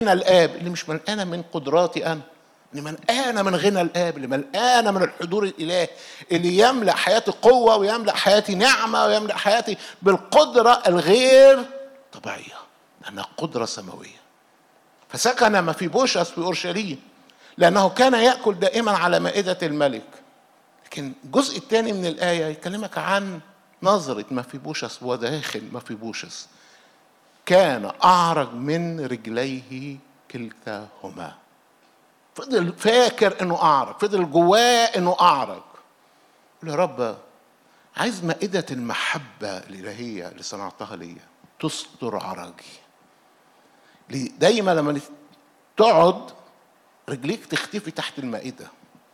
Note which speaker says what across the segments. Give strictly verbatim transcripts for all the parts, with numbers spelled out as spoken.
Speaker 1: الآب اللي مش ملقانة من قدراتي أنا، اللي ملقانة من غنى الآب، اللي ملقانة من الحضور الإلهي اللي يملأ حياتي قوة ويملأ حياتي نعمة ويملأ حياتي بالقدرة الغير طبيعية، لأنها قدرة سماوية. فسكن مفيبوشث في أورشليم لأنه كان يأكل دائما على مائدة الملك. لكن الجزء الثاني من الآية يكلمك عن نظرة مفيبوشث وداخل مفيبوشث. كان أعرج من رجليه كلتاهما. فضل فاكر انه اعرج، فضل جواه انه اعرج. يقول يا رب عايز مائدة المحبة الإلهية اللي صنعتها لي تستر عرجي. دايما لما تقعد رجليك تختفي تحت المائدة،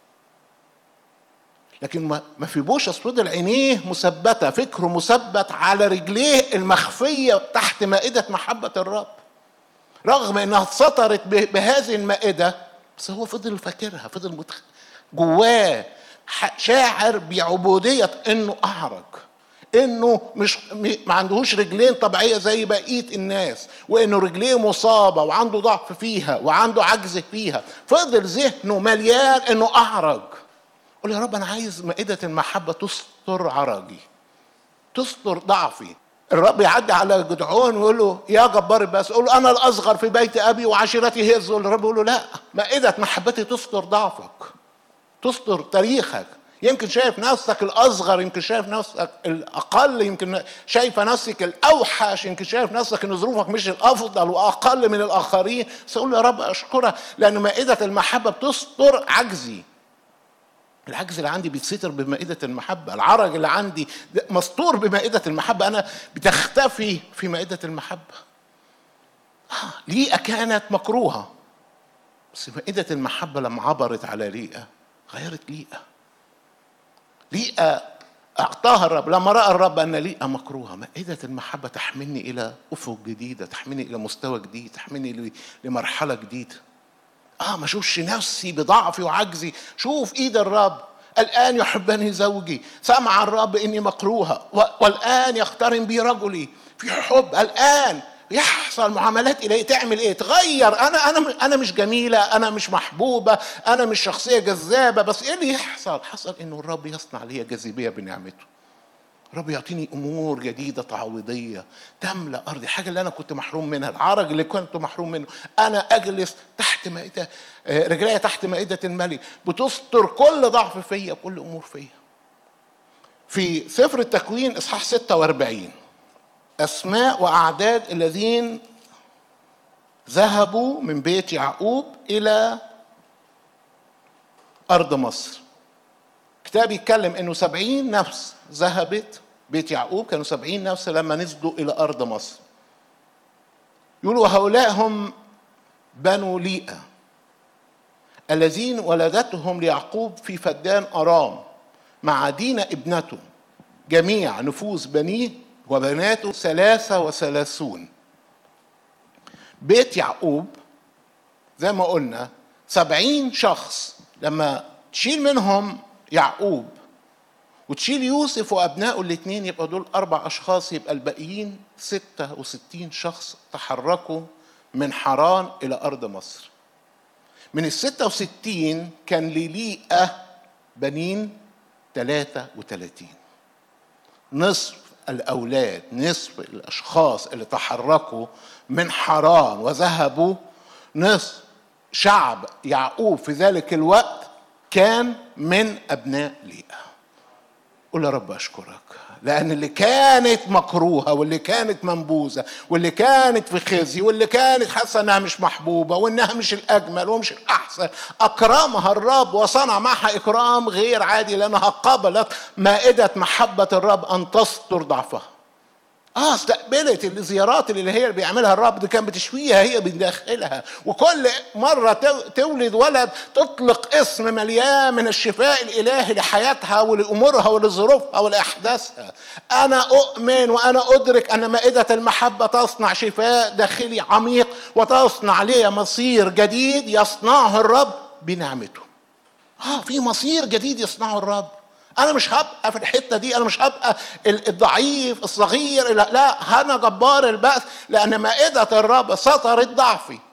Speaker 1: لكن ما في بوشث فضل عينيه مثبتة، فكره مثبت على رجليه المخفية تحت مائدة محبة الرب، رغم انها اتسطرت بهذه المائدة، بس هو فضل فاكرها، فضل متخ... جواه شاعر بعبودية انه اعرج، انه مش ما عندهوش رجلين طبيعية زي بقية الناس، وانه رجليه مصابة وعنده ضعف فيها وعنده عجز فيها. فضل ذهنه مليان انه اعرج. قول يا رب انا عايز مائدة المحبة تستر عرجي، تستر ضعفي. الرب يعدي على جدعون ويقول له يا جبار الباس، يقول له انا الاصغر في بيت ابي وعشيرتي هي الذل. الرب يقول له لا، مائدة محبتي تستر ضعفك، تستر تاريخك. يمكن شايف نفسك الاصغر، يمكن شايف نفسك الاقل، يمكن شايف نفسك الاوحش، يمكن شايف نفسك ان ظروفك مش الافضل واقل من الاخرين. بس اقول له يا رب اشكرك لان مائدة المحبة بتستر عجزي. العجز اللي عندي بيتستر بمائدة المحبة، العرج اللي عندي مستور بمائدة المحبة، أنا بتختفي في مائدة المحبة. آه ليئة كانت مكروهة، بس مائدة المحبة لما عبرت على ليئة غيرت ليئة. ليئة أعطاها الرب لما رأى الرب أن ليئة مكروهة. مائدة المحبة تحملني إلى أفق جديدة، تحملني إلى مستوى جديد، تحملني لمرحلة جديدة. آه ما أشوفش نفسي بضعفي وعجزي، شوف إيد الرب. الآن يحبني زوجي، سمع الرب إني مكروهة، والآن يقترن بي رجلي في حب. الآن يحصل معاملات إليه تعمل إيه؟ تغير. أنا أنا أنا مش جميلة، أنا مش محبوبة، أنا مش شخصية جذابة، بس إيه اللي يحصل؟ حصل إنه الرب يصنع لي جاذبية بنعمته. رب يعطيني امور جديده تعويضيه تملا ارضي، حاجه اللي انا كنت محروم منها، العرج اللي كنت محروم منه. انا اجلس تحت مائده، رجلي تحت مائده الملك، بتستر كل ضعف فيا، كل امور فيا. في سفر التكوين اصحاح ستة وأربعين اسماء واعداد الذين ذهبوا من بيت يعقوب الى ارض مصر. كتاب يتكلم انه سبعين نفس ذهبت بيت يعقوب، كانوا سبعين نفس لما نزلوا الى ارض مصر. يقولوا هؤلاء هم بنو ليئة الذين ولدتهم ليعقوب في فدان ارام مع دينا ابنته، جميع نفوس بنيه وبناته ثلاثة وثلاثون. بيت يعقوب زي ما قلنا سبعين شخص، لما تشيل منهم يعقوب وتشيل يوسف وأبنائه الاثنين يبقى دول أربع أشخاص، يبقى الباقيين ستة وستين شخص تحركوا من حران إلى أرض مصر. من الستة وستين كان لليئة بنين ثلاثة وثلاثين. نصف الأولاد، نصف الأشخاص اللي تحركوا من حران وذهبوا، نصف شعب يعقوب في ذلك الوقت كان من أبناء ليئة. قول يا رب أشكرك لأن اللي كانت مكروهة واللي كانت منبوذة واللي كانت في خزي واللي كانت حاسة أنها مش محبوبة وأنها مش الأجمل ومش الأحسن، أكرمها الرب وصنع معها إكرام غير عادي لأنها قبلت مائدة محبة الرب أن تستر ضعفها. اه استقبلت الزيارات اللي هي بيعملها الرب دي، كان بتشويها هي من داخلها، وكل مره تولد ولد تطلق اسم مليان من الشفاء الالهي لحياتها ولامورها ولظروفها ولاحداثها. انا اؤمن وانا ادرك ان مائده المحبه تصنع شفاء داخلي عميق وتصنع لي مصير جديد يصنعه الرب بنعمته. اه في مصير جديد يصنعه الرب. أنا مش هبقى في الحتة دي، أنا مش هبقى الضعيف الصغير، لا, لا أنا جبار البأس لأن مائدة الرب سطرت ضعفي.